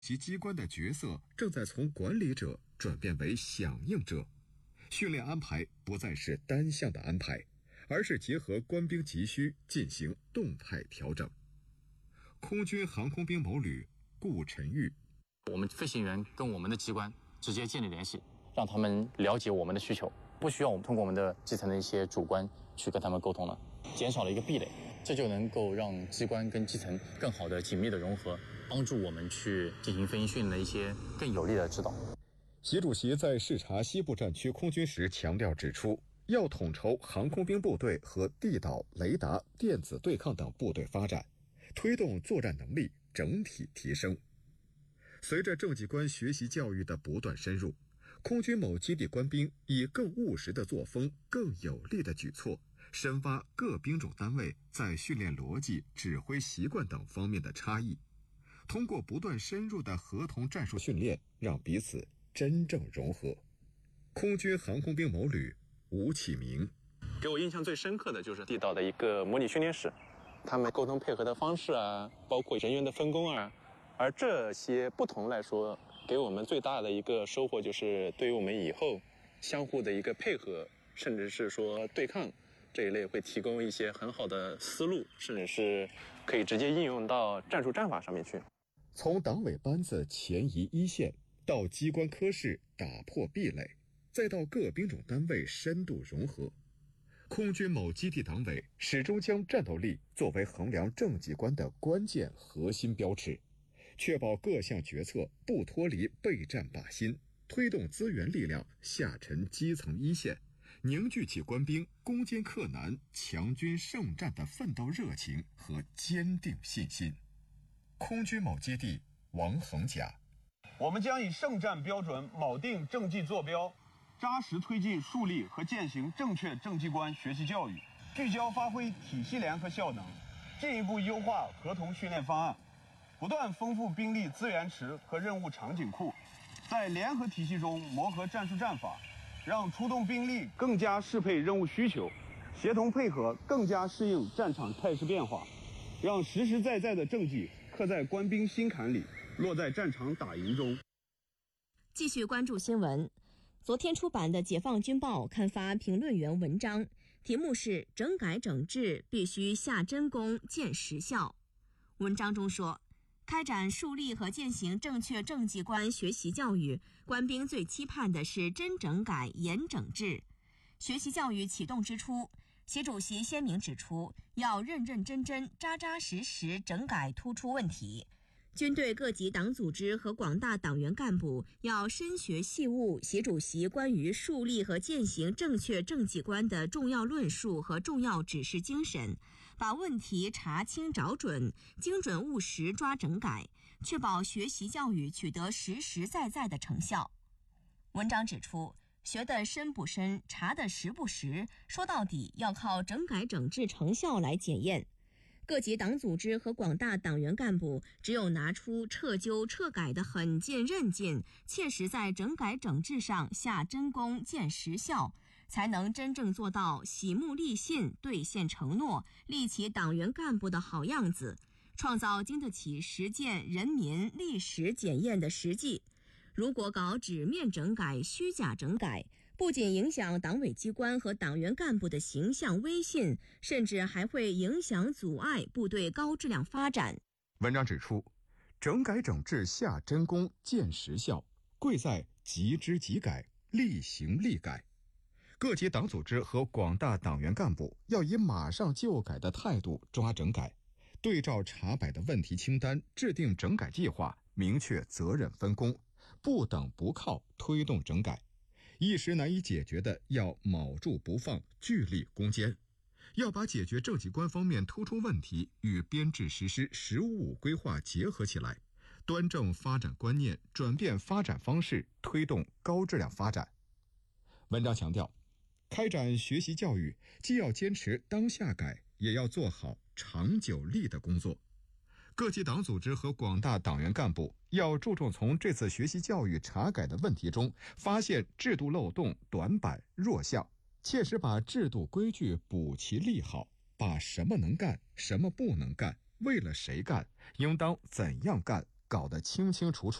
其机关的角色正在从管理者转变为响应者，训练安排不再是单向的安排，而是结合官兵急需进行动态调整。空军航空兵某旅顾晨玉， 我们飞行员跟我们的机关直接建立联系，让他们了解我们的需求，不需要我们通过我们的基层的一些主官去跟他们沟通了，减少了一个壁垒，这就能够让机关跟基层更好的紧密的融合，帮助我们去进行飞行训练的一些更有力的指导。 习主席在视察西部战区空军时强调指出，要统筹航空兵部队和地导、雷达、电子对抗等部队发展，推动作战能力整体提升。随着正级官学习教育的不断深入，空军某基地官兵以更务实的作风、更有力的举措，深挖各兵种单位在训练逻辑、指挥习惯等方面的差异，通过不断深入的合同战术训练，让彼此真正融合。空军航空兵某旅吴启明， 给我印象最深刻的就是地道的一个模拟训练室，他们沟通配合的方式啊，包括人员的分工啊，而这些不同来说，给我们最大的一个收获就是对于我们以后相互的一个配合，甚至是说对抗这一类会提供一些很好的思路，甚至是可以直接应用到战术战法上面去。 从党委班子前移一线，到机关科室打破壁垒，再到各兵种单位深度融合，空军某基地党委始终将战斗力作为衡量正级官的关键核心标尺，确保各项决策不脱离备战靶心，推动资源力量下沉基层一线，凝聚起官兵攻坚克难、强军胜战的奋斗热情和坚定信心。空军某基地王恒甲， 我们将以胜战标准铆定政绩坐标，扎实推进树立和践行正确政绩观学习教育，聚焦发挥体系联合效能，进一步优化合同训练方案，不断丰富兵力资源池和任务场景库，在联合体系中磨合战术战法，让出动兵力更加适配任务需求，协同配合更加适应战场态势变化，让实实在在的政绩刻在官兵心坎里，落在战场打赢中。 继续关注新闻。昨天出版的《解放军报》刊发评论员文章，题目是“整改整治必须下真功见实效”。文章中说，开展树立和践行正确政绩观学习教育，官兵最期盼的是真整改、严整治。学习教育启动之初，习主席鲜明指出，要认认真真、扎扎实实整改突出问题。军队各级党组织和广大党员干部要深学细悟习主席关于树立和践行正确政绩观的重要论述和重要指示精神，把问题查清找准，精准务实抓整改，确保学习教育取得实实在在的成效。文章指出，学得深不深，查得实不实，说到底要靠整改整治成效来检验。各级党组织和广大党员干部只有拿出彻究彻改的狠劲韧劲，切实在整改整治上下真功见实效，才能真正做到喜目立信、兑现承诺，立起党员干部的好样子，创造经得起实践人民历史检验的实际。如果搞纸面整改、虚假整改，不仅影响党委机关和党员干部的形象威信，甚至还会影响阻碍部队高质量发展。 文章指出，整改整治下真功见实效，贵在即知即改，立行立改。各级党组织和广大党员干部要以马上就改的态度抓整改，对照查摆的问题清单制定整改计划，明确责任分工，不等不靠推动整改。一时难以解决的要铆住不放，聚力攻坚。要把解决政绩观方面突出问题与编制实施“十五五”规划结合起来，端正发展观念，转变发展方式，推动高质量发展。文章强调，开展学习教育既要坚持当下改，也要做好长久力的工作。各级党组织和广大党员干部要注重从这次学习教育查改的问题中发现制度漏洞、短板、弱项，切实把制度规矩补齐立好，把什么能干、什么不能干、为了谁干、应当怎样干搞得清清楚楚。